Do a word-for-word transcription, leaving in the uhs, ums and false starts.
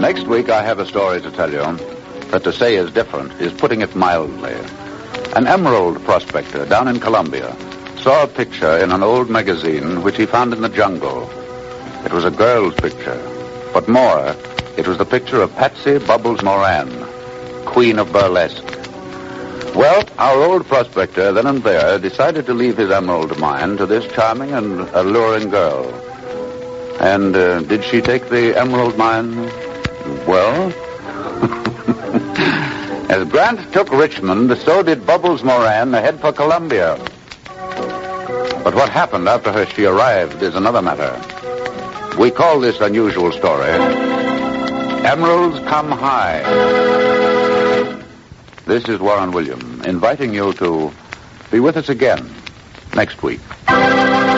Next week, I have a story to tell you that to say is different is putting it mildly. An emerald prospector down in Colombia saw a picture in an old magazine which he found in the jungle. It was a girl's picture, but more, it was the picture of Patsy Bubbles Moran, Queen of Burlesque. Well, our old prospector then and there decided to leave his emerald mine to this charming and alluring girl. And uh, did she take the emerald mine? Well, as Grant took Richmond, so did Bubbles Moran head for Columbia. But what happened after her she arrived is another matter. We call this unusual story Emeralds Come High. This is Warren William, inviting you to be with us again next week.